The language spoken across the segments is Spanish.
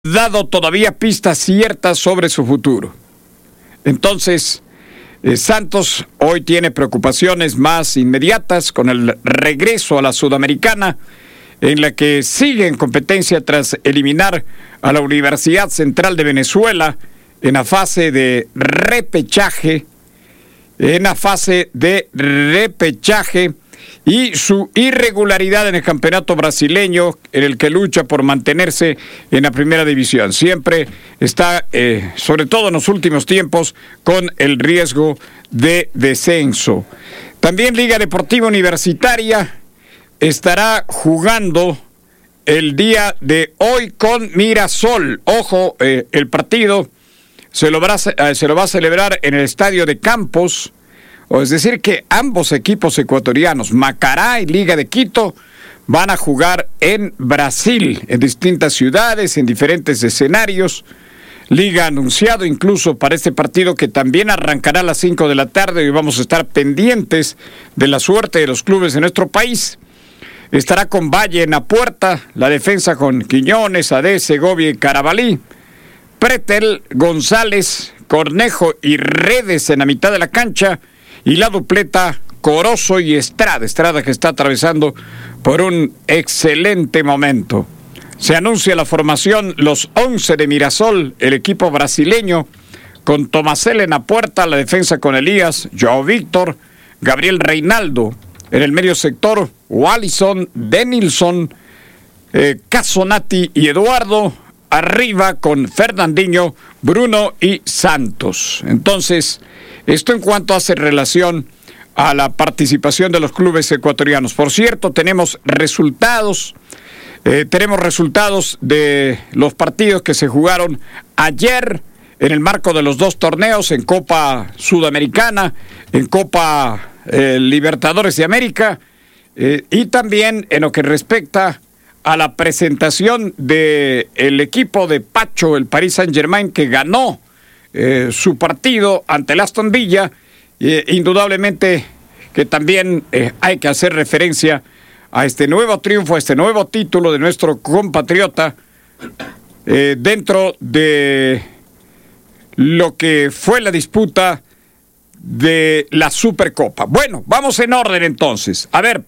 dado todavía pistas ciertas sobre su futuro. Entonces, Santos hoy tiene preocupaciones más inmediatas con el regreso a la Sudamericana, en la que sigue en competencia tras eliminar a la Universidad Central de Venezuela en la fase de repechaje, y su irregularidad en el campeonato brasileño, en el que lucha por mantenerse en la primera división. Siempre está, sobre todo en los últimos tiempos, con el riesgo de descenso. También Liga Deportiva Universitaria estará jugando el día de hoy con Mirasol. Ojo, el partido se lo va a celebrar en el estadio de Campos. Es decir que ambos equipos ecuatorianos, Macará y Liga de Quito, van a jugar en Brasil, en distintas ciudades, en diferentes escenarios. Liga ha anunciado incluso para este partido que también arrancará a las 5 de la tarde y vamos a estar pendientes de la suerte de los clubes de nuestro país. Estará con Valle en la puerta, la defensa con Quiñones, Adé, Segovia y Carabalí, Pretel, González, Cornejo y Redes en la mitad de la cancha, y la dupleta Corozo y Estrada. Estrada que está atravesando por un excelente momento. Se anuncia la formación, los 11 de Mirasol, el equipo brasileño, con Tomasel en la puerta, la defensa con Elías, Joao Víctor, Gabriel Reinaldo. En el medio sector, Wallison, Denilson, Casonati y Eduardo. Arriba con Fernandinho, Bruno y Santos. Entonces, esto en cuanto hace relación a la participación de los clubes ecuatorianos. Por cierto, tenemos resultados de los partidos que se jugaron ayer en el marco de los dos torneos, en Copa Sudamericana, en Copa Libertadores de América, y también en lo que respecta a la presentación del equipo de Pacho, el Paris Saint-Germain, que ganó su partido ante el Aston Villa. Indudablemente que también hay que hacer referencia a este nuevo triunfo, a este nuevo título de nuestro compatriota dentro de lo que fue la disputa de la Supercopa. Bueno, vamos en orden entonces. A ver,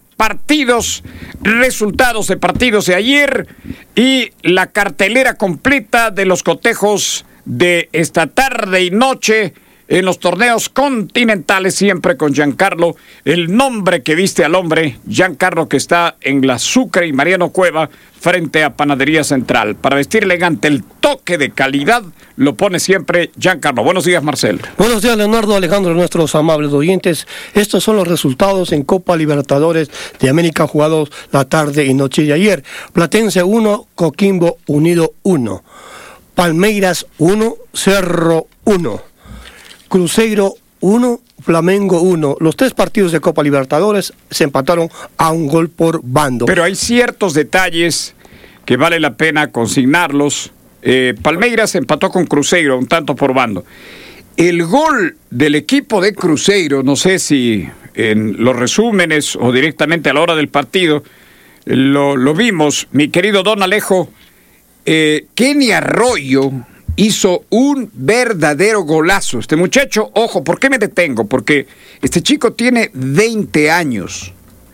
resultados de partidos de ayer y la cartelera completa de los cotejos de esta tarde y noche en los torneos continentales, siempre con Giancarlo, el nombre que viste al hombre, Giancarlo, que está en la Sucre y Mariano Cueva frente a Panadería Central. Para vestir elegante, el toque de calidad lo pone siempre Giancarlo. Buenos días, Marcelo. Buenos días, Leonardo, Alejandro, nuestros amables oyentes. Estos son los resultados en Copa Libertadores de América jugados la tarde y noche de ayer. Platense 1, Coquimbo Unido 1. Palmeiras 1, Cerro 1. Cruzeiro 1, Flamengo 1. Los tres partidos de Copa Libertadores se empataron a un gol por bando. Pero hay ciertos detalles que vale la pena consignarlos. Palmeiras empató con Cruzeiro, un tanto por bando. El gol del equipo de Cruzeiro, no sé si en los resúmenes o directamente a la hora del partido, lo vimos, mi querido Don Alejo. Kenny Arroyo hizo un verdadero golazo. Este muchacho, ojo, ¿por qué me detengo? Porque este chico tiene 20 años.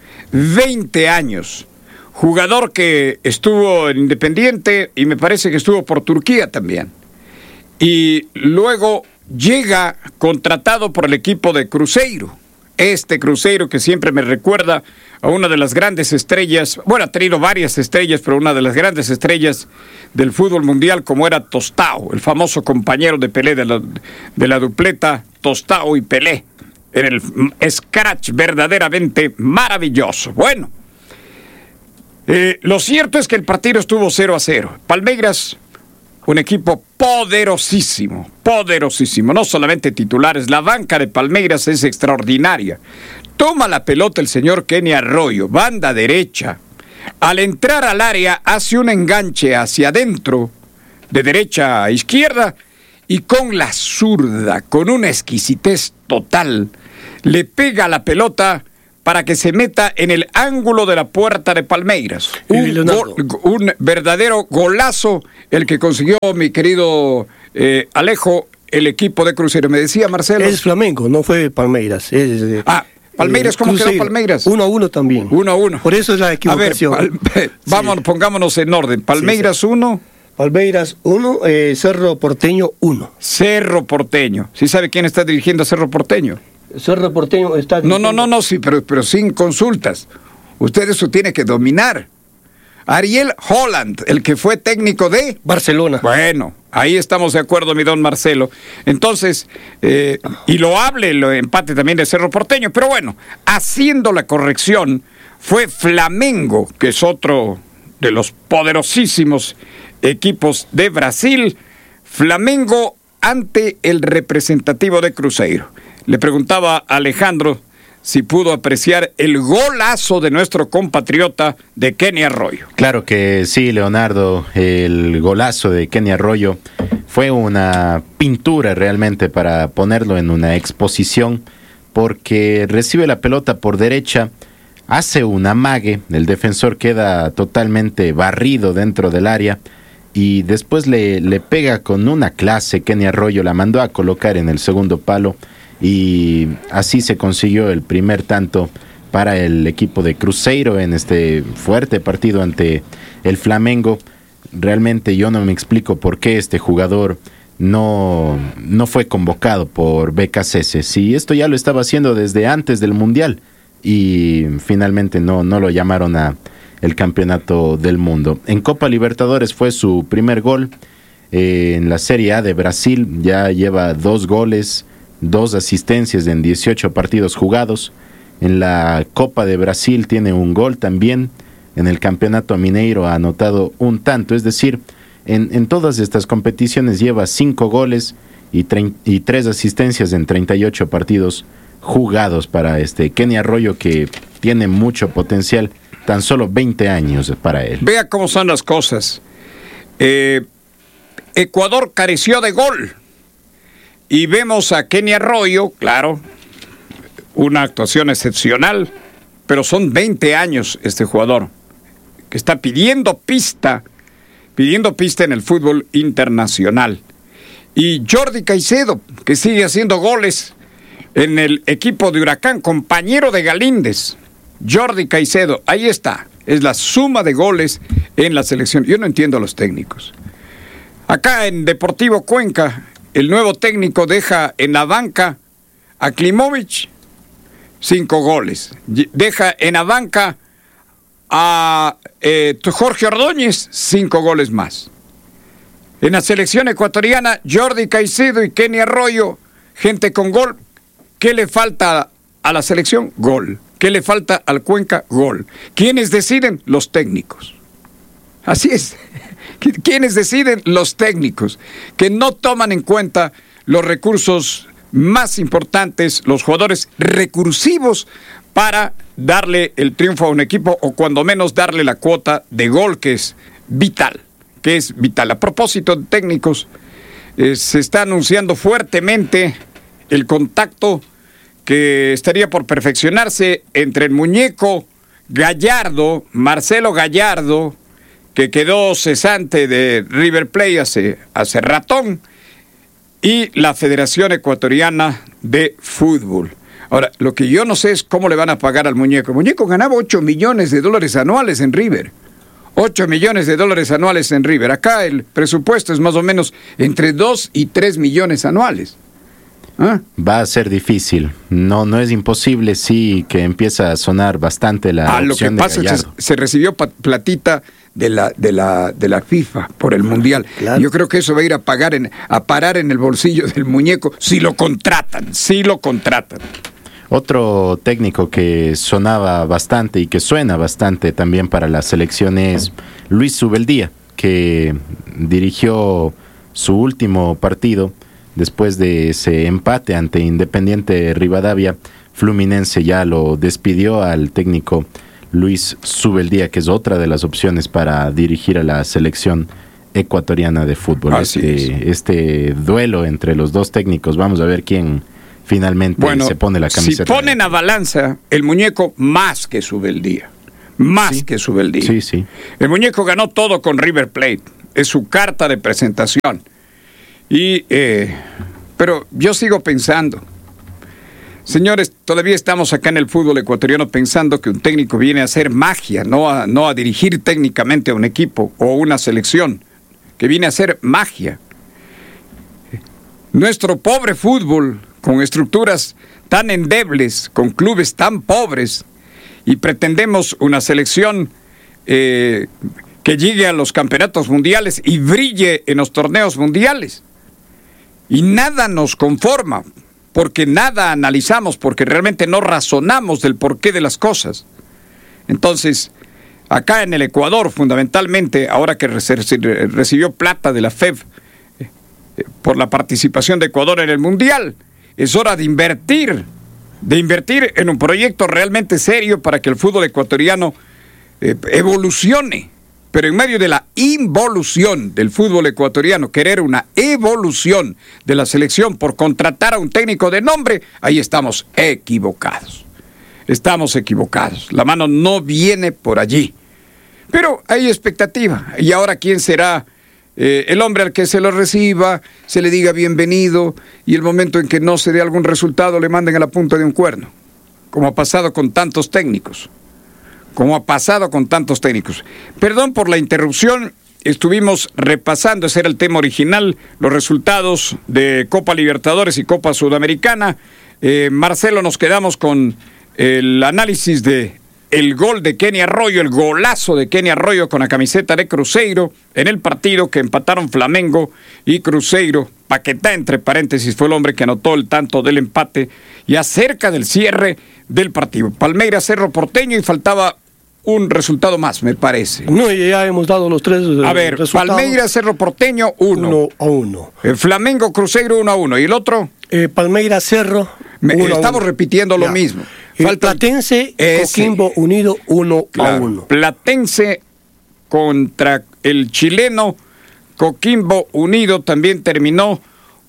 20 años. Jugador que estuvo en Independiente y me parece que estuvo por Turquía también. Y luego llega contratado por el equipo de Cruzeiro. Este Cruzeiro que siempre me recuerda a una de las grandes estrellas, bueno, ha tenido varias estrellas, pero una de las grandes estrellas del fútbol mundial, como era Tostao, el famoso compañero de Pelé, de la dupleta Tostao y Pelé, en el scratch verdaderamente maravilloso. Bueno, lo cierto es que el partido estuvo 0-0. Palmeiras, un equipo poderosísimo, no solamente titulares, la banca de Palmeiras es extraordinaria. Toma la pelota el señor Kenny Arroyo, banda derecha. Al entrar al área hace un enganche hacia adentro, de derecha a izquierda, y con la zurda, con una exquisitez total, le pega la pelota para que se meta en el ángulo de la puerta de Palmeiras. Un verdadero golazo el que consiguió mi querido Alejo, el equipo de Cruzeiro. Me decía Marcelo. Es Flamengo, no fue Palmeiras. Palmeiras, ¿cómo quedó Palmeiras? 1-1 también. 1-1. Por eso es la equivocación. A ver, pongámonos en orden. Palmeiras 1. Palmeiras 1, Cerro Porteño 1. Cerro Porteño. ¿Sí sabe quién está dirigiendo a Cerro Porteño? Cerro Porteño está dirigiendo... No, sí, pero sin consultas. Usted eso tiene que dominar. Ariel Holland, el que fue técnico de... Barcelona. Bueno, ahí estamos de acuerdo, mi don Marcelo. Entonces, y lo empate también de Cerro Porteño. Pero bueno, haciendo la corrección, fue Flamengo, que es otro de los poderosísimos equipos de Brasil. Flamengo ante el representativo de Cruzeiro. Le preguntaba a Alejandro si pudo apreciar el golazo de nuestro compatriota de Kenny Arroyo. Claro que sí, Leonardo, el golazo de Kenny Arroyo fue una pintura realmente para ponerlo en una exposición, porque recibe la pelota por derecha, hace un amague, el defensor queda totalmente barrido dentro del área y después le pega con una clase. Kenny Arroyo la mandó a colocar en el segundo palo y así se consiguió el primer tanto para el equipo de Cruzeiro en este fuerte partido ante el Flamengo. Realmente yo no me explico por qué este jugador no fue convocado por BKSS. Si esto ya lo estaba haciendo desde antes del Mundial y finalmente no lo llamaron a el Campeonato del Mundo. En Copa Libertadores fue su primer gol. En la Serie A de Brasil ya lleva 2 goles, 2 asistencias en 18 partidos jugados. En la Copa de Brasil tiene un gol también. En el Campeonato Mineiro ha anotado un tanto. Es decir, en todas estas competiciones lleva 5 goles y 3 asistencias en 38 partidos jugados para Kenny Arroyo, que tiene mucho potencial. Tan solo 20 años para él. Vea cómo son las cosas. Ecuador careció de gol. Y vemos a Kenny Arroyo, claro, una actuación excepcional, pero son 20 años este jugador, que está pidiendo pista en el fútbol internacional. Y Jordi Caicedo, que sigue haciendo goles en el equipo de Huracán, compañero de Galíndez. Jordi Caicedo, ahí está, es la suma de goles en la selección. Yo no entiendo a los técnicos. Acá en Deportivo Cuenca, el nuevo técnico deja en la banca a Klimovic, 5 goles. Deja en la banca a Jorge Ordóñez, 5 goles más. En la selección ecuatoriana, Jordi Caicedo y Kenny Arroyo, gente con gol. ¿Qué le falta a la selección? Gol. ¿Qué le falta al Cuenca? Gol. ¿Quiénes deciden? Los técnicos. Así es. ¿Quiénes deciden? Los técnicos, que no toman en cuenta los recursos más importantes, los jugadores recursivos, para darle el triunfo a un equipo, o cuando menos darle la cuota de gol, que es vital. A propósito de técnicos, se está anunciando fuertemente el contacto que estaría por perfeccionarse entre el muñeco Gallardo, Marcelo Gallardo, que quedó cesante de River Plate hace ratón, y la Federación Ecuatoriana de Fútbol. Ahora, lo que yo no sé es cómo le van a pagar al muñeco. El muñeco ganaba $8 millones anuales en River. $8 millones anuales en River. Acá el presupuesto es más o menos entre 2 y 3 millones anuales. ¿Ah? Va a ser difícil. No es imposible, sí, que empieza a sonar bastante la opción. Lo que pasa es que se recibió platita de la FIFA por el Mundial. Claro. Yo creo que eso va a ir a parar en el bolsillo del muñeco si lo contratan. Otro técnico que sonaba bastante y que suena bastante también para la selección es Luis Subeldía, que dirigió su último partido después de ese empate ante Independiente Rivadavia. Fluminense ya lo despidió al técnico Luis Subeldía, que es otra de las opciones para dirigir a la selección ecuatoriana de fútbol. Este duelo entre los dos técnicos, vamos a ver quién finalmente se pone la camiseta. Si ponen a balanza, el muñeco más que sube el día. Que sube el día. Sí, sí. El muñeco ganó todo con River Plate. Es su carta de presentación. Pero yo sigo pensando, señores, todavía estamos acá en el fútbol ecuatoriano pensando que un técnico viene a hacer magia, no a dirigir técnicamente a un equipo o una selección, que viene a hacer magia. Nuestro pobre fútbol, con estructuras tan endebles, con clubes tan pobres, y pretendemos una selección que llegue a los campeonatos mundiales y brille en los torneos mundiales. Y nada nos conforma, porque nada analizamos, porque realmente no razonamos del porqué de las cosas. Entonces, acá en el Ecuador, fundamentalmente, ahora que recibió plata de la FEB por la participación de Ecuador en el Mundial, es hora de invertir en un proyecto realmente serio para que el fútbol ecuatoriano evolucione. Pero en medio de la involución del fútbol ecuatoriano, querer una evolución de la selección por contratar a un técnico de nombre, ahí estamos equivocados. Estamos equivocados. La mano no viene por allí. Pero hay expectativa. ¿Y ahora quién será el hombre al que se lo reciba, se le diga bienvenido, y el momento en que no se dé algún resultado le manden a la punta de un cuerno? Como ha pasado con tantos técnicos. Perdón por la interrupción, estuvimos repasando, ese era el tema original, los resultados de Copa Libertadores y Copa Sudamericana. Marcelo, nos quedamos con el análisis de el gol de Kenny Arroyo, el golazo de Kenny Arroyo con la camiseta de Cruzeiro en el partido que empataron Flamengo y Cruzeiro. Paquetá, entre paréntesis, fue el hombre que anotó el tanto del empate y acerca del cierre del partido. Palmeiras, Cerro Porteño, y faltaba un resultado más, me parece. No, ya hemos dado los tres resultados. Palmeiras, Cerro Porteño, 1-1. Flamengo, Cruzeiro, 1-1. ¿Y el otro? Palmeiras, Cerro, 1-1. Estamos repitiendo lo mismo. Platense, Coquimbo Unido, 1-1. Platense contra el chileno Coquimbo Unido también terminó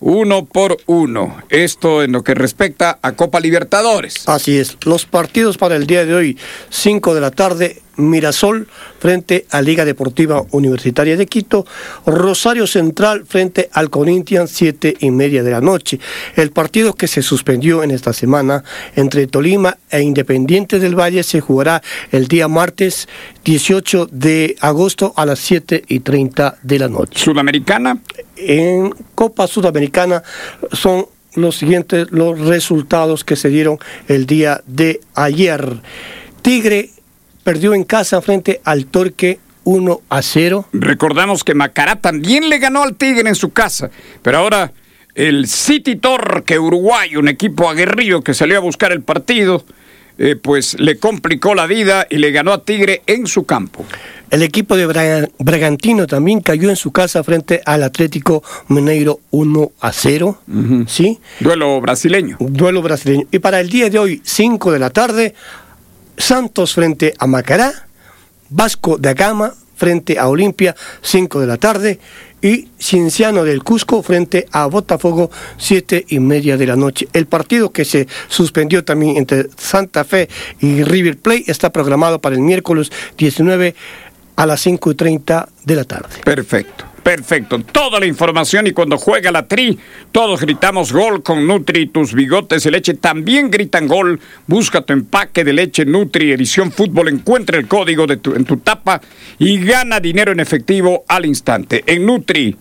1-1. Esto en lo que respecta a Copa Libertadores. Así es. Los partidos para el día de hoy, 5 de la tarde, Mirasol frente a Liga Deportiva Universitaria de Quito, Rosario Central frente al Corinthians, 7:30 de la noche. El partido que se suspendió en esta semana entre Tolima e Independiente del Valle se jugará el día martes 18 de agosto a las 7:30 de la noche. ¿Sudamericana? En Copa Sudamericana son los siguientes los resultados que se dieron el día de ayer. Tigre perdió en casa frente al Torque 1-0. Recordamos que Macará también le ganó al Tigre en su casa, pero ahora el City Torque Uruguay, un equipo aguerrido que salió a buscar el partido, pues le complicó la vida y le ganó a Tigre en su campo. El equipo de Bragantino también cayó en su casa frente al Atlético Mineiro 1-0. Uh-huh. ¿Sí? Duelo brasileño. Y para el día de hoy, 5 de la tarde, Santos frente a Macará, Vasco da Gama frente a Olimpia, 5 de la tarde, y Cienciano del Cusco frente a Botafogo, 7:30 de la noche. El partido que se suspendió también entre Santa Fe y River Plate está programado para el miércoles 19 a las 5:30 de la tarde. Perfecto. Toda la información, y cuando juega la Tri, todos gritamos gol con Nutri. Tus bigotes de leche también gritan gol. Busca tu empaque de leche Nutri Edición Fútbol. Encuentra el código en tu tapa y gana dinero en efectivo al instante. En Nutri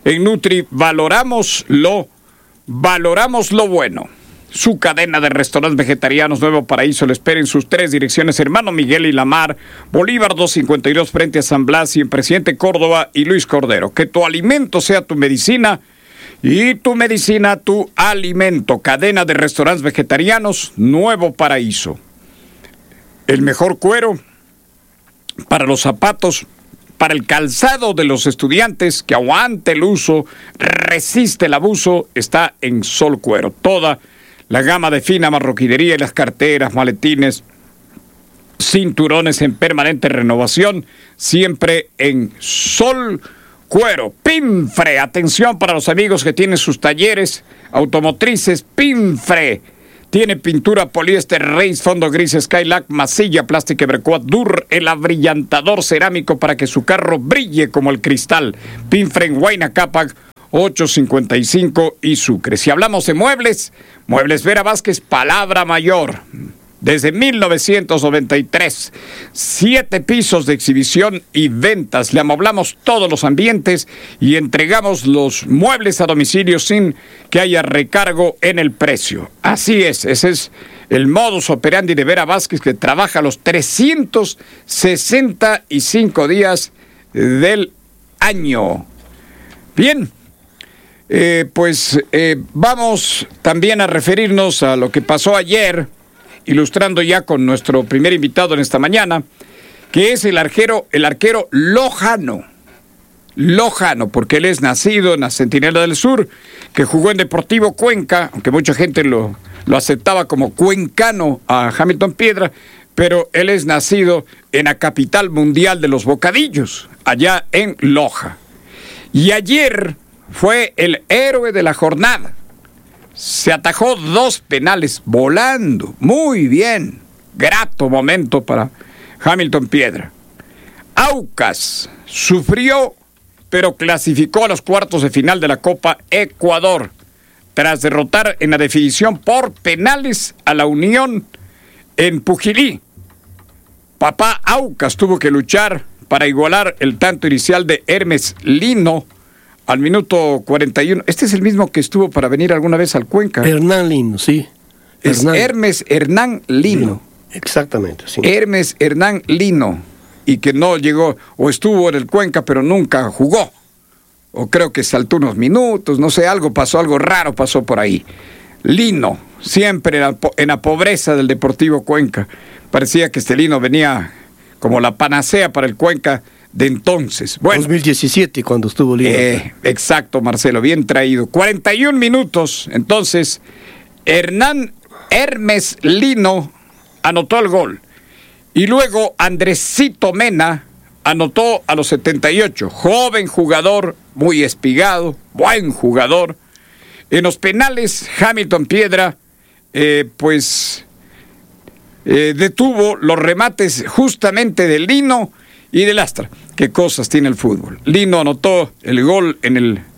valoramos lo bueno. Su cadena de restaurantes vegetarianos Nuevo Paraíso le espera en sus 3 direcciones: Hermano Miguel y Lamar, Bolívar 252 frente a San Blas, y en Presidente Córdoba y Luis Cordero. Que tu alimento sea tu medicina y tu medicina tu alimento. Cadena de restaurantes vegetarianos Nuevo Paraíso. El mejor cuero para los zapatos, para el calzado de los estudiantes, que aguante el uso, resiste el abuso, está en Sol Cuero. Toda la gama de fina marroquinería y las carteras, maletines, cinturones en permanente renovación, siempre en Sol cuero. Pinfre, atención para los amigos que tienen sus talleres automotrices. Pinfre tiene pintura poliéster, race, fondo gris, Skylac, masilla, plástica, Everquad, Dur, el abrillantador cerámico para que su carro brille como el cristal. Pinfre en Huayna Cápac, 855 y Sucre. Si hablamos de muebles, Muebles Vera Vázquez, palabra mayor. Desde 1993, 7 pisos de exhibición y ventas. Le amoblamos todos los ambientes y entregamos los muebles a domicilio sin que haya recargo en el precio. Así es, ese es el modus operandi de Vera Vázquez, que trabaja los 365 días del año. Bien, vamos también a referirnos a lo que pasó ayer, ilustrando ya con nuestro primer invitado en esta mañana, que es el arquero Lojano, porque él es nacido en la Centinela del Sur, que jugó en Deportivo Cuenca, aunque mucha gente lo aceptaba como cuencano a Hamilton Piedra, pero él es nacido en la capital mundial de los bocadillos, allá en Loja. Y ayer fue el héroe de la jornada. Se atajó 2 penales volando. Muy bien. Grato momento para Hamilton Piedra. Aucas sufrió, pero clasificó a los cuartos de final de la Copa Ecuador, tras derrotar en la definición por penales a la Unión en Pujilí. Papá Aucas tuvo que luchar para igualar el tanto inicial de Hermes Lino al minuto 41. Este es el mismo que estuvo para venir alguna vez al Cuenca. Hernán Lino, sí. Es Hermes Hernán Lino. Exactamente, sí. Hermes Hernán Lino. Y que no llegó, o estuvo en el Cuenca, pero nunca jugó. O creo que saltó unos minutos, no sé, algo raro pasó por ahí. Lino, siempre en la pobreza del Deportivo Cuenca. Parecía que este Lino venía como la panacea para el Cuenca de entonces. Bueno, 2017 cuando estuvo Lino. Exacto, Marcelo, bien traído. 41 minutos, entonces Hermes Lino anotó el gol. Y luego Andresito Mena anotó a los 78. Joven jugador, muy espigado, buen jugador. En los penales, Hamilton Piedra, detuvo los remates justamente de Lino y de Lastra. Qué cosas tiene el fútbol. Lino anotó el gol en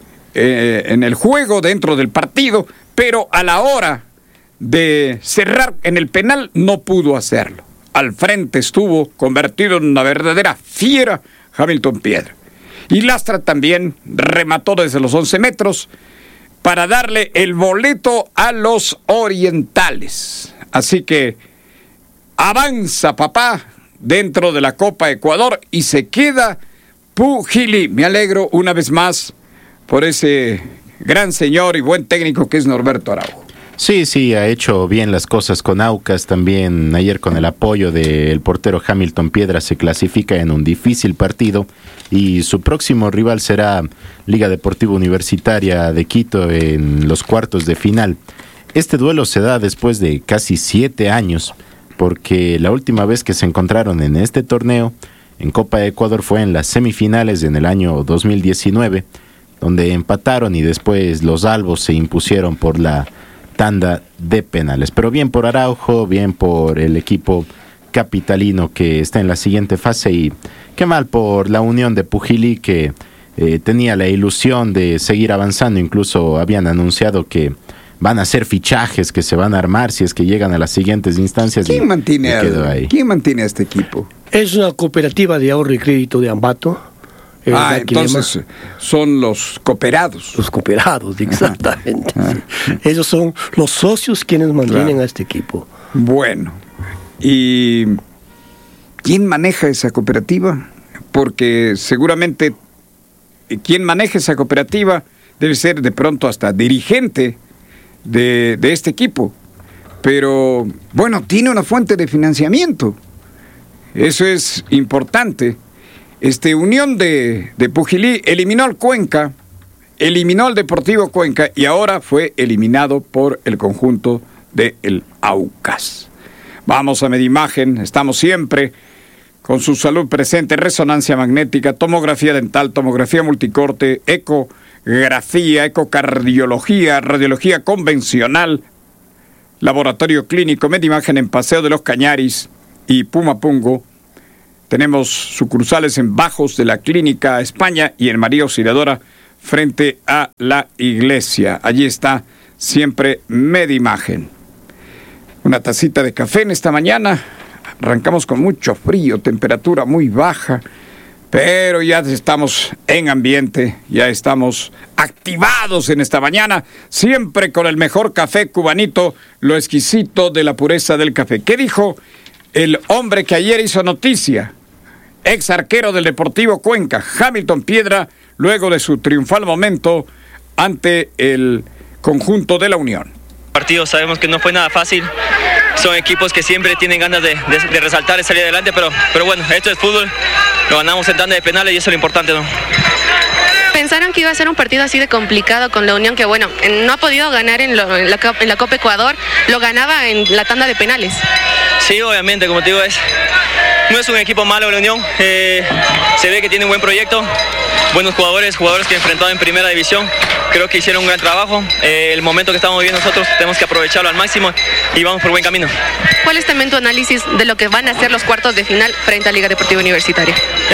el juego, dentro del partido, pero a la hora de cerrar en el penal no pudo hacerlo. Al frente estuvo convertido en una verdadera fiera Hamilton Piedra. Y Lastra también remató desde los 11 metros para darle el boleto a los orientales. Así que avanza papá dentro de la Copa Ecuador y se queda Pujilí. Me alegro una vez más por ese gran señor y buen técnico que es Norberto Araujo. Sí, ha hecho bien las cosas con Aucas. También ayer, con el apoyo del portero Hamilton Piedra, se clasifica en un difícil partido y su próximo rival será Liga Deportiva Universitaria de Quito en los cuartos de final. Este duelo se da después de casi 7 años, porque la última vez que se encontraron en este torneo, en Copa de Ecuador, fue en las semifinales en el año 2019, donde empataron y después los albos se impusieron por la tanda de penales. Pero bien por Araujo, bien por el equipo capitalino que está en la siguiente fase, y qué mal por la Unión de Pujilí, que tenía la ilusión de seguir avanzando. Incluso habían anunciado que van a hacer fichajes que se van a armar si es que llegan a las siguientes instancias. ¿Quién mantiene a este equipo? Es una cooperativa de ahorro y crédito de Ambato. Entonces son los cooperados. Los cooperados, exactamente. Ellos son los socios quienes mantienen a este equipo. Bueno, ¿y quién maneja esa cooperativa? Porque seguramente quien maneja esa cooperativa debe ser de pronto hasta dirigente de este equipo. Pero, bueno, tiene una fuente de financiamiento. Eso es importante. Unión de Pujilí eliminó al Cuenca, eliminó al Deportivo Cuenca y ahora fue eliminado por el conjunto del Aucas. Vamos a Medimagen, estamos siempre con su salud presente, resonancia magnética, tomografía dental, tomografía multicorte, ecografía, ecocardiología, radiología convencional, laboratorio clínico, Medimagen en Paseo de los Cañaris y Pumapungo. Tenemos sucursales en Bajos de la Clínica España y en María Auxiliadora frente a la iglesia. Allí está siempre Medimagen. Una tacita de café en esta mañana. Arrancamos con mucho frío, temperatura muy baja, pero ya estamos en ambiente, ya estamos activados en esta mañana, siempre con el mejor café cubanito, lo exquisito de la pureza del café. ¿Qué dijo el hombre que ayer hizo noticia? Ex arquero del Deportivo Cuenca, Hamilton Piedra, luego de su triunfal momento ante el conjunto de la Unión. Partido sabemos que no fue nada fácil, son equipos que siempre tienen ganas de resaltar y salir adelante, pero bueno, esto es fútbol, lo ganamos en tanda de penales y eso es lo importante, ¿no? ¿Pensaron que iba a ser un partido así de complicado con la Unión, que bueno, no ha podido ganar en la Copa Ecuador, lo ganaba en la tanda de penales? Sí, obviamente, como te digo, no es un equipo malo la Unión, se ve que tiene un buen proyecto, buenos jugadores que enfrentaron en primera división, creo que hicieron un gran trabajo, el momento que estamos viviendo nosotros tenemos que aprovecharlo al máximo y vamos por buen camino. ¿Cuál es también tu análisis de lo que van a ser los cuartos de final frente a Liga Deportiva Universitaria?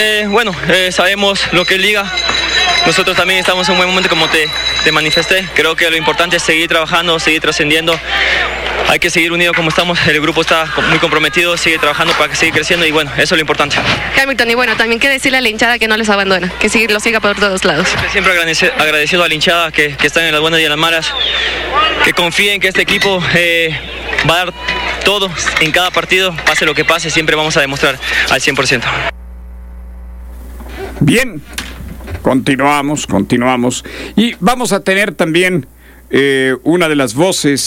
Sabemos lo que es Liga, nosotros también estamos en un buen momento como te manifesté, creo que lo importante es seguir trabajando, seguir trascendiendo. Hay que seguir unidos como estamos, el grupo está muy comprometido, sigue trabajando para que siga creciendo y bueno, eso es lo importante. Hamilton, y bueno, también que decirle a la hinchada que no les abandona, que lo siga por todos lados. Siempre agradecido a la hinchada que están en las buenas y en las malas, que confíen que este equipo va a dar todo en cada partido, pase lo que pase, siempre vamos a demostrar al 100%. Bien, continuamos y vamos a tener también otra de las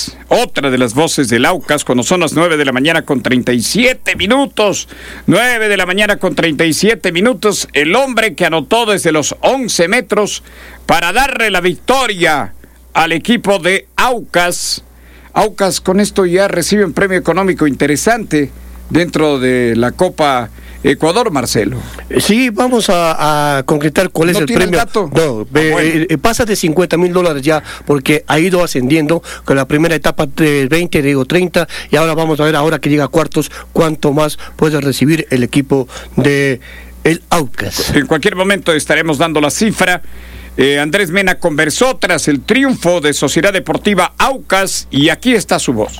voces del Aucas, cuando son las 9 de la mañana con 37 minutos. 9 de la mañana con 37 minutos. El hombre que anotó desde los 11 metros para darle la victoria al equipo de Aucas. Aucas con esto ya recibe un premio económico interesante dentro de la Copa Ecuador, Marcelo. Sí, vamos a concretar cuál es el premio. No, pasa de $50,000 ya, porque ha ido ascendiendo con la primera etapa de 20, digo 30, y ahora vamos a ver, ahora que llega a cuartos, cuánto más puede recibir el equipo de el Aucas. En cualquier momento estaremos dando la cifra. Andrés Mena conversó tras el triunfo de Sociedad Deportiva Aucas y aquí está su voz.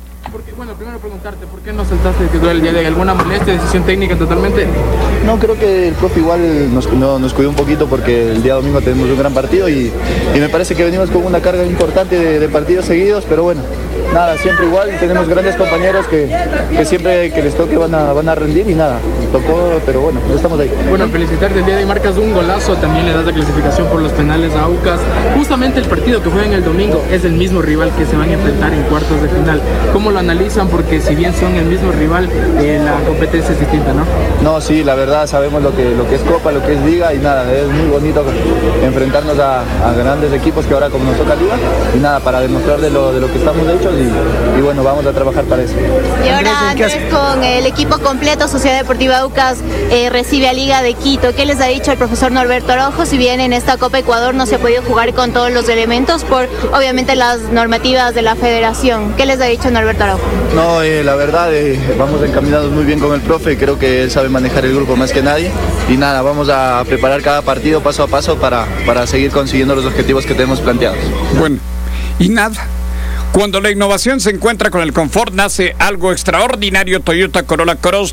Primero preguntarte, ¿por qué no saltaste el titular el día de hoy? ¿Alguna molestia, decisión técnica totalmente? No, creo que el profe igual nos cuidó un poquito porque el día domingo tenemos un gran partido y me parece que venimos con una carga importante de partidos seguidos, pero bueno, nada, siempre igual, tenemos grandes compañeros que siempre que les toque van a rendir y nada, tocó, pero bueno, ya estamos ahí. Bueno, felicitarte, el día de hoy marcas un golazo, también le das la clasificación por los penales a Aucas. Justamente el partido que juegan el domingo es el mismo rival que se van a enfrentar en cuartos de final. ¿Cómo lo analizan? Porque si bien son el mismo rival, la competencia es distinta, ¿no? No, sí, la verdad sabemos lo que es Copa, lo que es Liga y nada, es muy bonito enfrentarnos a grandes equipos que ahora como nos toca Liga y nada, para demostrar de lo que estamos hechos y bueno, vamos a trabajar para eso. Y ahora Andrés, con el equipo completo, Sociedad Deportiva Aucas recibe a Liga de Quito. ¿Qué les ha dicho el profesor Norberto Araujo? Si bien en esta Copa Ecuador no se ha podido jugar con todos los elementos por obviamente las normativas de la federación, ¿qué les ha dicho Norberto Araujo? No, la verdad, vamos encaminados muy bien con el profe, creo que él sabe manejar el grupo más que nadie y nada, vamos a preparar cada partido paso a paso para seguir consiguiendo los objetivos que tenemos planteados. Bueno, y nada. Cuando la innovación se encuentra con el confort, nace algo extraordinario. Toyota Corolla Cross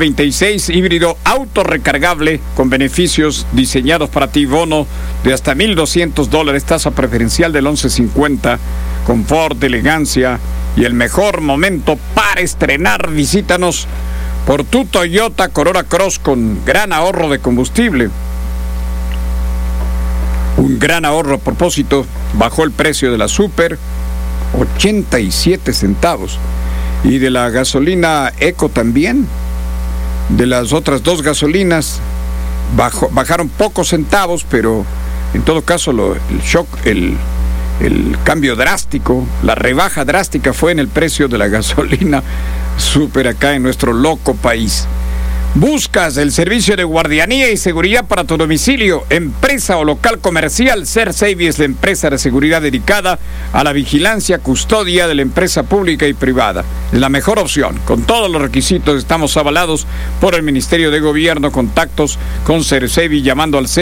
2026, híbrido autorrecargable con beneficios diseñados para ti, bono de hasta $1,200, tasa preferencial del 11.50, confort, elegancia y el mejor momento para estrenar. Visítanos por tu Toyota Corolla Cross con gran ahorro de combustible. Un gran ahorro a propósito, bajó el precio de la Super 87 centavos y de la gasolina Eco también. De las otras dos gasolinas bajaron pocos centavos, pero en todo caso el shock, el cambio drástico, la rebaja drástica fue en el precio de la gasolina Super acá en nuestro loco país. ¿Buscas el servicio de guardianía y seguridad para tu domicilio, empresa o local comercial? CerSavi es la empresa de seguridad dedicada a la vigilancia, custodia de la empresa pública y privada. Es la mejor opción. Con todos los requisitos estamos avalados por el Ministerio de Gobierno. Contactos con CerSavi llamando al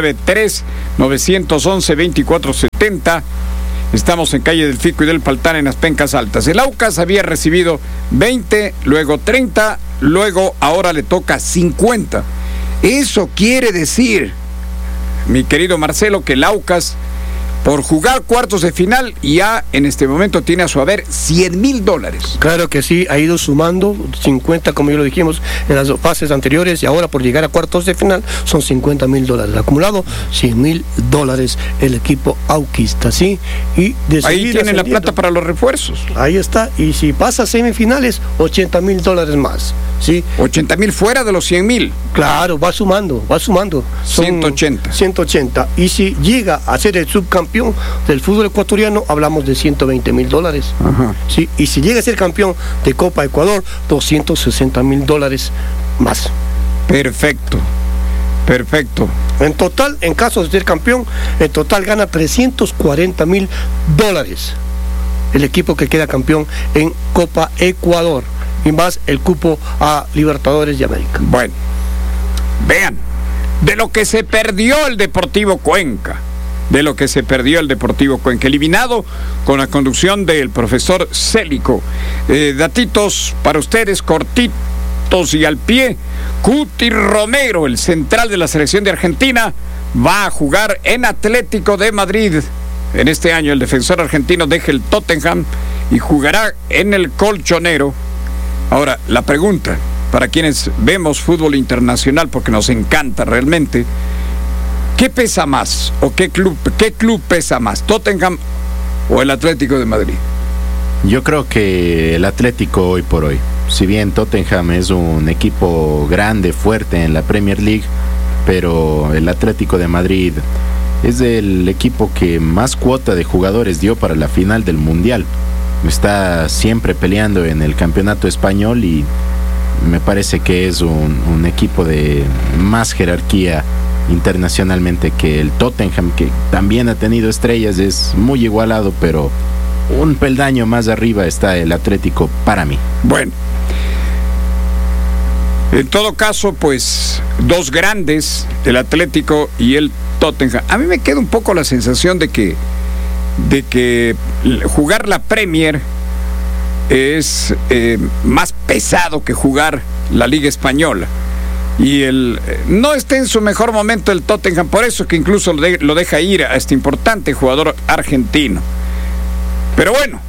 093-911-2470. Estamos en calle del Fico y del Paltán, en las Pencas Altas. El Aucas había recibido 20, luego 30, luego ahora le toca 50. Eso quiere decir, mi querido Marcelo, que el Aucas, por jugar cuartos de final, ya en este momento tiene a su haber $100,000. Claro que sí, ha ido sumando 50, como ya lo dijimos, en las fases anteriores, y ahora por llegar a cuartos de final son $50,000. Acumulado $100,000 el equipo auquista, ¿sí? Y de ahí tienen la plata para los refuerzos. Ahí está, y si pasa a semifinales, $80,000 más, ¿sí? 80,000 fuera de los 100,000. Claro, va sumando. Son 180. 180. Y si llega a ser el subcampeón del fútbol ecuatoriano, hablamos de $120,000. Ajá. ¿Sí? Y si llega a ser campeón de Copa Ecuador, $260,000 más. Perfecto. En total, en caso de ser campeón, en total gana $340,000 el equipo que queda campeón en Copa Ecuador, y más el cupo a Libertadores de América. Bueno, vean, de lo que se perdió el Deportivo Cuenca, eliminado con la conducción del profesor Célico. Datitos para ustedes, cortitos y al pie. Cuti Romero, el central de la selección de Argentina, va a jugar en Atlético de Madrid. En este año el defensor argentino deja el Tottenham y jugará en el Colchonero. Ahora, la pregunta, para quienes vemos fútbol internacional, porque nos encanta realmente, ¿qué pesa más? ¿O qué club pesa más? ¿Tottenham o el Atlético de Madrid? Yo creo que el Atlético hoy por hoy. Si bien Tottenham es un equipo grande, fuerte en la Premier League, pero el Atlético de Madrid es el equipo que más cuota de jugadores dio para la final del Mundial. Está siempre peleando en el campeonato español y me parece que es un equipo de más jerarquía internacionalmente que el Tottenham, que también ha tenido estrellas, es muy igualado, pero un peldaño más arriba está el Atlético para mí. Bueno, en todo caso, pues dos grandes, el Atlético y el Tottenham. A mí me queda un poco la sensación de que jugar la Premier es más pesado que jugar la Liga Española. Y no está en su mejor momento el Tottenham, por eso que incluso lo deja ir a este importante jugador argentino. Pero bueno,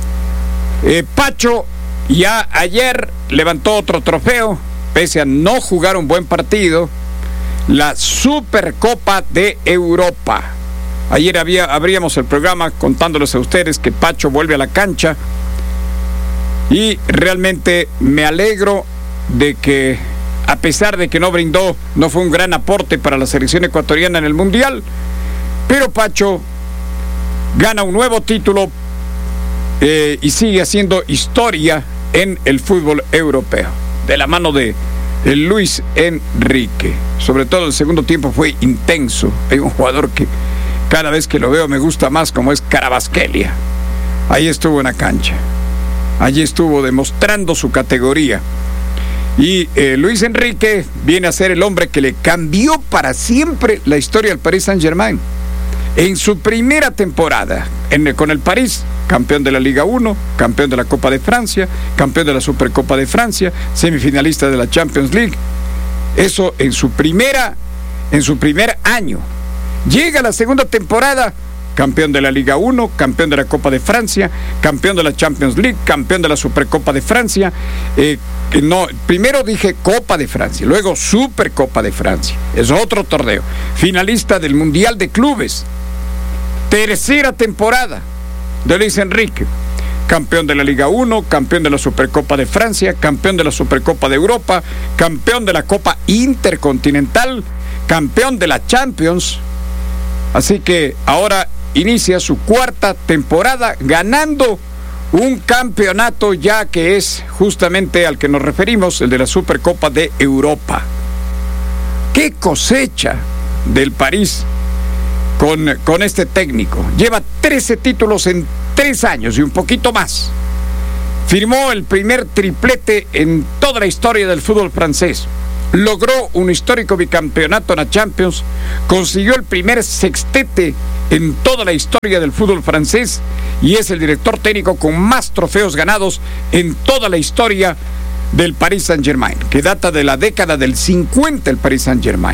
Pacho ya ayer levantó otro trofeo, pese a no jugar un buen partido, la Supercopa de Europa. Ayer abríamos el programa contándoles a ustedes que Pacho vuelve a la cancha, y realmente me alegro de que, a pesar de que no fue un gran aporte para la selección ecuatoriana en el Mundial, pero Pacho gana un nuevo título y sigue haciendo historia en el fútbol europeo, de la mano de Luis Enrique. Sobre todo el segundo tiempo fue intenso. Hay un jugador que cada vez que lo veo me gusta más, como es Carabasquelia. Ahí estuvo en la cancha, allí estuvo demostrando su categoría. Y Luis Enrique viene a ser el hombre que le cambió para siempre la historia del Paris Saint-Germain. En su primera temporada con el París, campeón de la Liga 1, campeón de la Copa de Francia, campeón de la Supercopa de Francia, semifinalista de la Champions League. Eso en su primer año. Llega la segunda temporada, campeón de la Liga 1, campeón de la Copa de Francia, campeón de la Champions League, campeón de la Supercopa de Francia. Primero dije Copa de Francia, luego Supercopa de Francia. Es otro torneo. Finalista del Mundial de Clubes. Tercera temporada de Luis Enrique. Campeón de la Liga 1, campeón de la Supercopa de Francia, campeón de la Supercopa de Europa, campeón de la Copa Intercontinental, campeón de la Champions. Así que ahora inicia su cuarta temporada ganando Un campeonato ya que es justamente al que nos referimos, el de la Supercopa de Europa. ¡Qué cosecha del París con este técnico! Lleva 13 títulos en 3 años y un poquito más. Firmó el primer triplete en toda la historia del fútbol francés. Logró un histórico bicampeonato en la Champions. Consiguió el primer sextete en toda la historia del fútbol francés y es el director técnico con más trofeos ganados en toda la historia del Paris Saint-Germain, que data de la década del 50 el Paris Saint-Germain.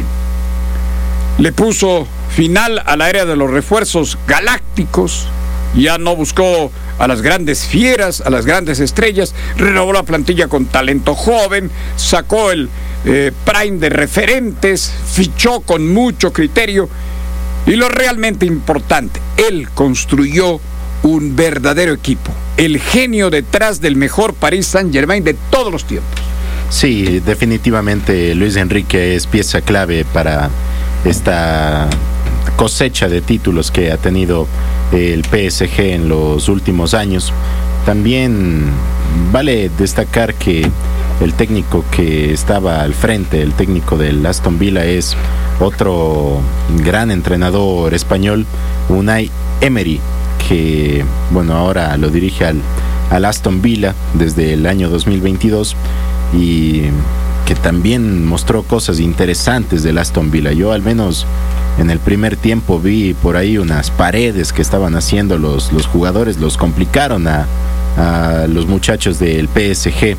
Le puso final a la era de los refuerzos galácticos. Ya no buscó a las grandes fieras, a las grandes estrellas, renovó la plantilla con talento joven, sacó el prime de referentes, fichó con mucho criterio y lo realmente importante, él construyó un verdadero equipo, el genio detrás del mejor Paris Saint-Germain de todos los tiempos. Sí, definitivamente Luis Enrique es pieza clave para esta cosecha de títulos que ha tenido el PSG en los últimos años. También vale destacar que el técnico que estaba al frente, el técnico del Aston Villa, es otro gran entrenador español, Unai Emery, que bueno, ahora lo dirige al Aston Villa desde el año 2022 y que también mostró cosas interesantes del Aston Villa. Yo al menos en el primer tiempo vi por ahí unas paredes que estaban haciendo los jugadores, los complicaron a los muchachos del PSG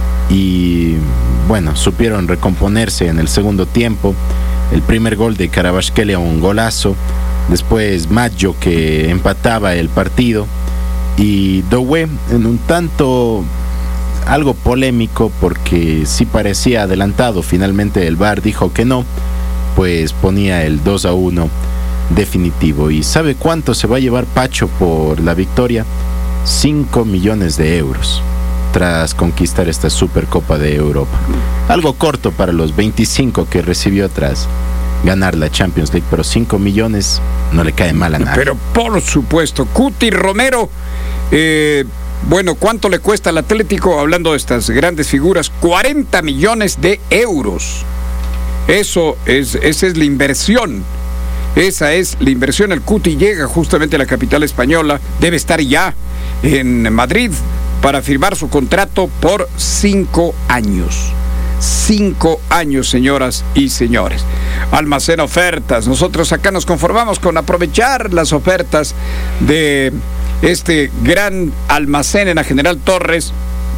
y bueno, supieron recomponerse en el segundo tiempo. El primer gol de Kvaratskhelia, un golazo, después Maggio que empataba el partido y Doué en un tanto algo polémico porque sí parecía adelantado, finalmente el VAR dijo que no, pues ponía el 2-1 definitivo. ¿Y sabe cuánto se va a llevar Pacho por la victoria? 5 millones de euros tras conquistar esta Supercopa de Europa. Algo corto para los 25 que recibió tras ganar la Champions League, pero 5 millones no le cae mal a nadie. Pero por supuesto, Cuti Romero, bueno, ¿cuánto le cuesta al Atlético? Hablando de estas grandes figuras, 40 millones de euros. Esa es la inversión. Esa es la inversión. El Cuti llega justamente a la capital española. Debe estar ya en Madrid para firmar su contrato por 5 años. 5 años, señoras y señores. Almacén Ofertas. Nosotros acá nos conformamos con aprovechar las ofertas de este gran almacén en la General Torres,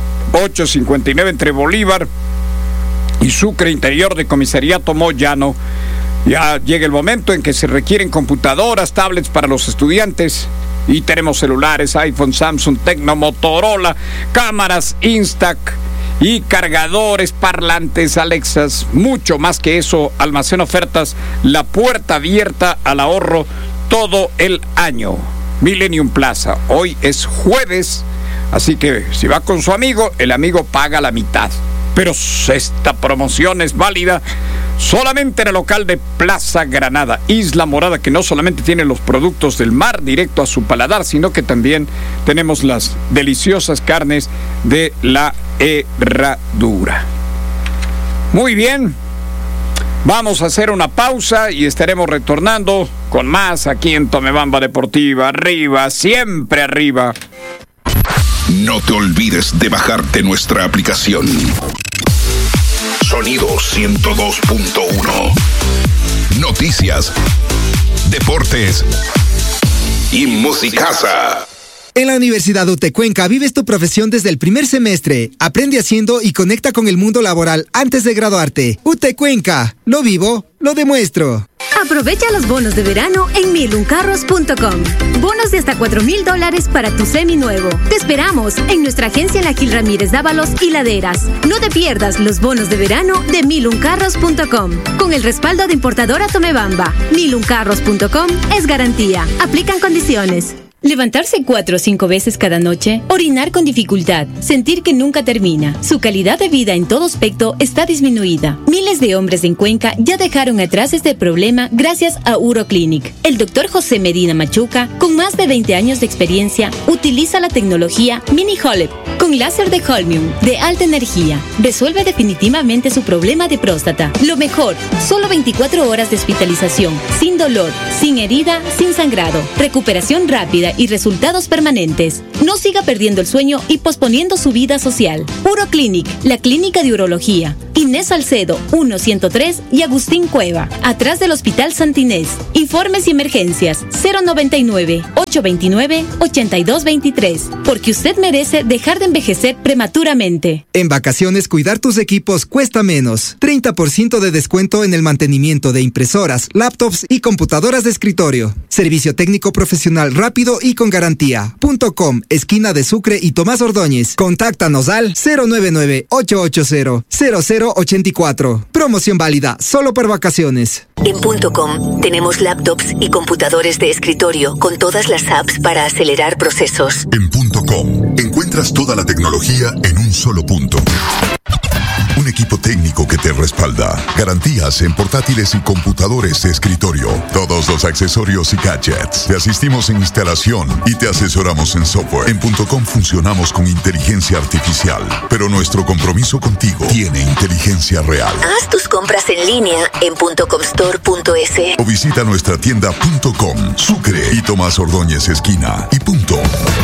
859 entre Bolívar y Sucre, interior de Comisariato Moyano. Ya llega el momento en que se requieren computadoras, tablets para los estudiantes y tenemos celulares, iPhone, Samsung, Tecno, Motorola, cámaras Instax y cargadores, parlantes, Alexas, mucho más que eso. Almacén Ofertas, la puerta abierta al ahorro todo el año. Millennium Plaza, hoy es jueves, así que si va con su amigo, el amigo paga la mitad. Pero esta promoción es válida solamente en el local de Plaza Granada, Isla Morada, que no solamente tiene los productos del mar directo a su paladar, sino que también tenemos las deliciosas carnes de la Herradura. Muy bien, vamos a hacer una pausa y estaremos retornando con más aquí en Tomebamba Deportiva. Arriba, siempre arriba. No te olvides de bajarte nuestra aplicación. Sonido 102.1. Noticias, deportes y musicaza. En la Universidad UT Cuenca vives tu profesión desde el primer semestre. Aprende haciendo y conecta con el mundo laboral antes de graduarte. UT Cuenca, lo vivo, lo demuestro. Aprovecha los bonos de verano en miluncarros.com. Bonos de hasta $4,000 para tu seminuevo. Te esperamos en nuestra agencia en la Gil Ramírez Dávalos y Laderas. No te pierdas los bonos de verano de miluncarros.com. Con el respaldo de importadora Tomebamba. miluncarros.com es garantía. Aplican condiciones. Levantarse 4 o 5 veces cada noche, orinar con dificultad, sentir que nunca termina. Su calidad de vida en todo aspecto está disminuida. Miles de hombres en Cuenca ya dejaron atrás este problema gracias a Uroclinic. El doctor José Medina Machuca, con más de 20 años de experiencia, utiliza la tecnología Mini Holep con láser de Holmium de alta energía. Resuelve definitivamente su problema de próstata. Lo mejor, solo 24 horas de hospitalización, sin dolor, sin herida, sin sangrado, recuperación rápida y resultados permanentes. No siga perdiendo el sueño y posponiendo su vida social. Uroclinic, la clínica de urología. Inés Salcedo, 1-103 y Agustín Cueva, atrás del Hospital Santa Inés. Informes y emergencias, 099-829-8223. Porque usted merece dejar de envejecer prematuramente. En vacaciones, cuidar tus equipos cuesta menos. 30% de descuento en el mantenimiento de impresoras, laptops y computadoras de escritorio. Servicio técnico profesional rápido y con garantía. .com, esquina de Sucre y Tomás Ordóñez. Contáctanos al 099-880-0084. Promoción válida solo por vacaciones. En .com tenemos laptops y computadores de escritorio con todas las apps para acelerar procesos. En .com encuentras toda la tecnología en un solo punto. Un equipo técnico que te respalda. Garantías en portátiles y computadores de escritorio. Todos los accesorios y gadgets. Te asistimos en instalación y te asesoramos en software. En .com funcionamos con inteligencia artificial, pero nuestro compromiso contigo tiene inteligencia real. Haz tus compras en línea en .comstore.es o visita nuestra tienda .com, Sucre y Tomás Ordóñez esquina y punto.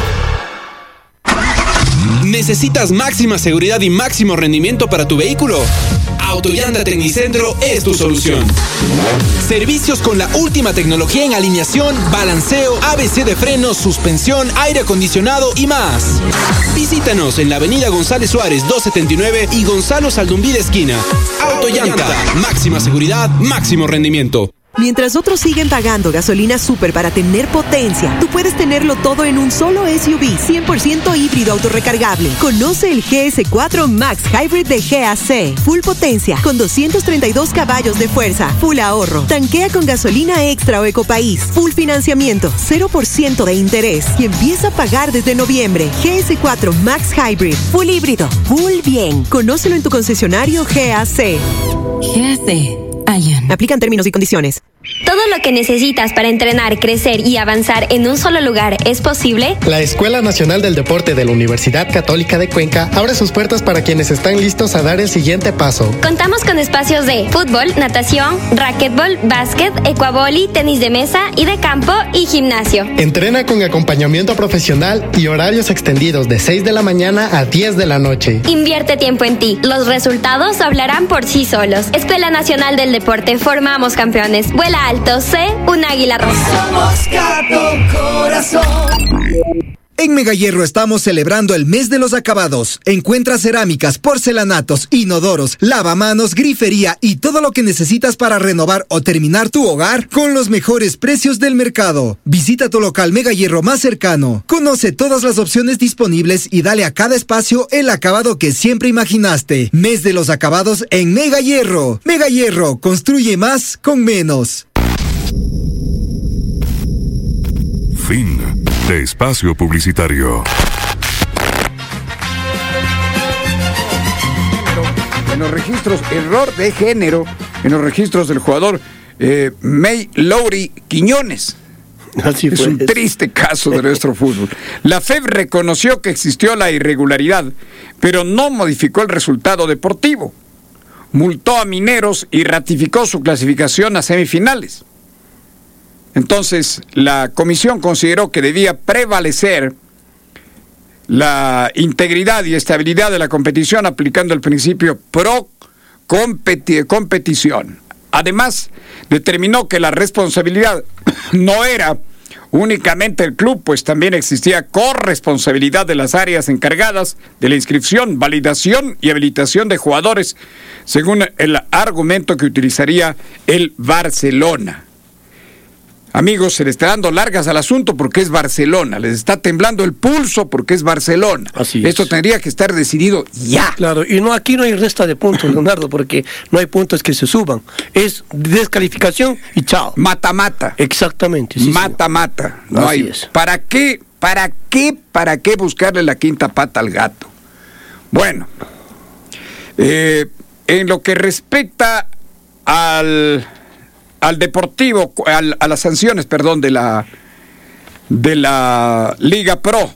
¿Necesitas máxima seguridad y máximo rendimiento para tu vehículo? Autollanta Tecnicentro es tu solución. Servicios con la última tecnología en alineación, balanceo, ABC de frenos, suspensión, aire acondicionado y más. Visítanos en la avenida González Suárez 279 y Gonzalo Saldumbide esquina. Autollanta, máxima seguridad, máximo rendimiento. Mientras otros siguen pagando gasolina super para tener potencia, tú puedes tenerlo todo en un solo SUV 100% híbrido autorrecargable. Conoce el GS4 Max Hybrid de GAC. Full potencia, con 232 caballos de fuerza. Full ahorro. Tanquea con gasolina extra o Ecopaís. Full financiamiento, 0% de interés. Y empieza a pagar desde noviembre. GS4 Max Hybrid. Full híbrido. Full bien. Conócelo en tu concesionario GAC. GAC. Aplican términos y condiciones. ¿Todo lo que necesitas para entrenar, crecer y avanzar en un solo lugar es posible? La Escuela Nacional del Deporte de la Universidad Católica de Cuenca abre sus puertas para quienes están listos a dar el siguiente paso. Contamos con espacios de fútbol, natación, racquetbol, básquet, ecuavoli, tenis de mesa y de campo y gimnasio. Entrena con acompañamiento profesional y horarios extendidos de 6 de la mañana a 10 de la noche. Invierte tiempo en ti. Los resultados hablarán por sí solos. Escuela Nacional del Deporte, formamos campeones. Vuela alto, sé un águila rosa. Somos Cato Corazón. En Mega Hierro estamos celebrando el mes de los acabados. Encuentra cerámicas, porcelanatos, inodoros, lavamanos, grifería y todo lo que necesitas para renovar o terminar tu hogar con los mejores precios del mercado. Visita tu local Mega Hierro más cercano. Conoce todas las opciones disponibles y dale a cada espacio el acabado que siempre imaginaste. Mes de los acabados en Mega Hierro. Mega Hierro, construye más con menos. Fin de espacio publicitario. En los registros, error de género, en los registros del jugador May Lowry Quiñones. Así es un triste caso de nuestro fútbol. La FEB reconoció que existió la irregularidad, pero no modificó el resultado deportivo. Multó a Mineros y ratificó su clasificación a semifinales. Entonces, la comisión consideró que debía prevalecer la integridad y estabilidad de la competición aplicando el principio pro competición. Además, determinó que la responsabilidad no era únicamente el club, pues también existía corresponsabilidad de las áreas encargadas de la inscripción, validación y habilitación de jugadores, según el argumento que utilizaría el Barcelona. amigos, se le está dando largas al asunto porque es Barcelona, les está temblando el pulso porque es Barcelona. Así Esto es. tendría que estar decidido ya. Claro, y aquí no hay resta de puntos, Leonardo, porque no hay puntos que se suban. Es descalificación y chao. Mata-mata. Exactamente. Sí, mata-mata. No Así hay. es. ¿Para qué buscarle la quinta pata al gato? Bueno, en lo que respecta al Deportivo, a las sanciones, perdón, de la Liga Pro,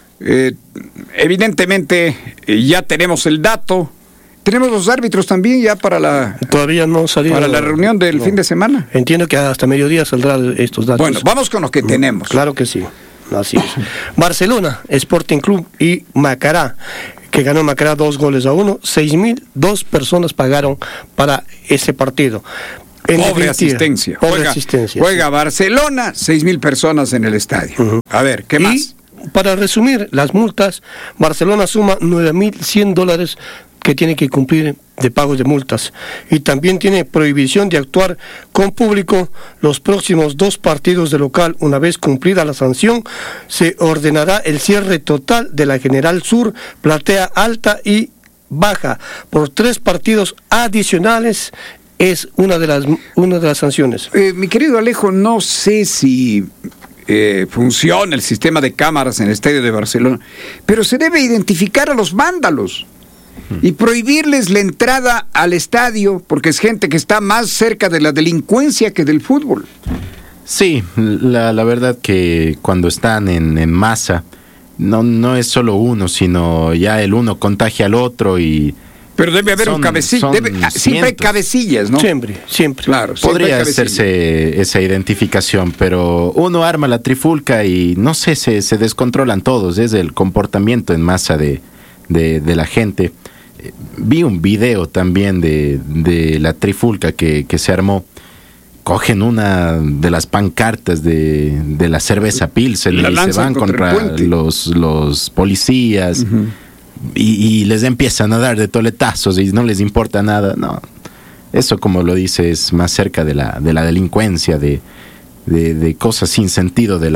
evidentemente ya tenemos el dato. Tenemos los árbitros también ya para todavía no salió para la reunión del fin de semana. Entiendo que hasta mediodía saldrán estos datos. Bueno, vamos con lo que tenemos. Claro que sí. Así es. Barcelona, Sporting Club y Macará, que ganó Macará 2-1. 6.002 personas pagaron para ese partido. Pobre asistencia. Juega Barcelona, 6.000 personas en el estadio. A ver, ¿qué más? Para resumir, las multas, Barcelona suma $9.100 que tiene que cumplir de pagos de multas. Y también tiene prohibición de actuar con público los próximos 2 partidos de local. Una vez cumplida la sanción, se ordenará el cierre total de la General Sur, Platea Alta y Baja por 3 partidos adicionales. Es una de las sanciones. Mi querido Alejo, no sé si funciona el sistema de cámaras en el estadio de Barcelona, pero se debe identificar a los vándalos y prohibirles la entrada al estadio, porque es gente que está más cerca de la delincuencia que del fútbol. Sí, la verdad que cuando están en masa, no es solo uno, sino ya el uno contagia al otro y... Pero debe haber un cabecilla, siempre hay cabecillas, ¿no? Siempre. Claro. Podría hacerse esa identificación, pero uno arma la trifulca y no sé, se descontrolan todos, es el comportamiento en masa de la gente. Vi un video también de la trifulca que se armó. Cogen una de las pancartas de la cerveza Pilsen y se van contra los policías. Uh-huh. Y les empiezan a dar de toletazos y no les importa nada. No, eso, como lo dice, es más cerca de la delincuencia, de cosas sin sentido, de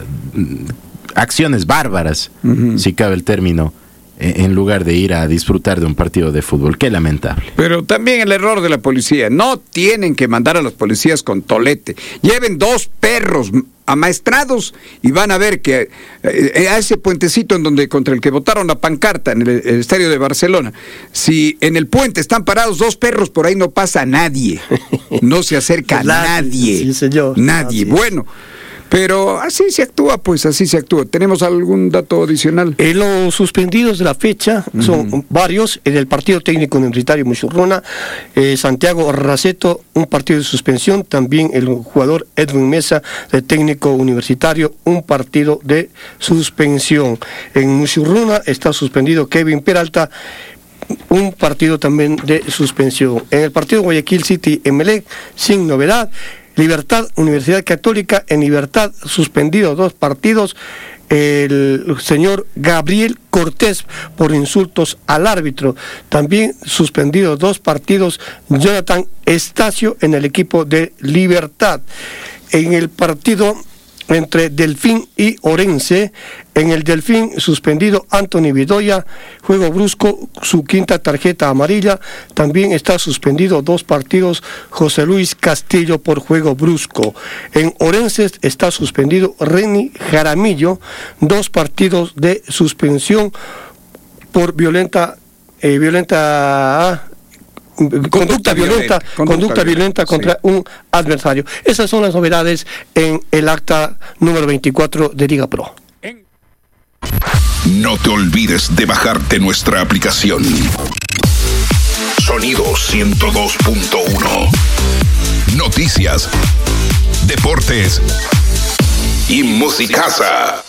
acciones bárbaras, uh-huh, si cabe el término, en lugar de ir a disfrutar de un partido de fútbol. Qué lamentable. Pero también el error de la policía. No tienen que mandar a los policías con tolete. Lleven 2 perros amaestrados y van a ver que a ese puentecito contra el que botaron la pancarta en el estadio de Barcelona, si en el puente están parados 2 perros, por ahí no pasa nadie. No se acerca nadie. Sí, señor. Nadie. Bueno. Pero así se actúa, pues así se actúa. ¿Tenemos algún dato adicional? Los suspendidos de la fecha son varios. En el partido técnico universitario Muchurruna, Santiago Raceto, un partido de suspensión. También el jugador Edwin Mesa, de técnico universitario, un partido de suspensión. En Muchurruna está suspendido Kevin Peralta, un partido también de suspensión. En el partido Guayaquil City Emelec, sin novedad. Libertad, Universidad Católica, en Libertad, suspendido 2 partidos, el señor Gabriel Cortés por insultos al árbitro. También suspendido 2 partidos, Jonathan Estacio en el equipo de Libertad. En el partido entre Delfín y Orense, en el Delfín suspendido Anthony Bedoya, juego brusco, su 5ª tarjeta amarilla. También está suspendido 2 partidos José Luis Castillo por juego brusco. En Orense está suspendido Reni Jaramillo, 2 partidos de suspensión por conducta violenta contra un adversario. Esas son las novedades en el acta número 24 de Liga Pro. No te olvides de bajarte nuestra aplicación. Sonido 102.1. Noticias, deportes y musicaza.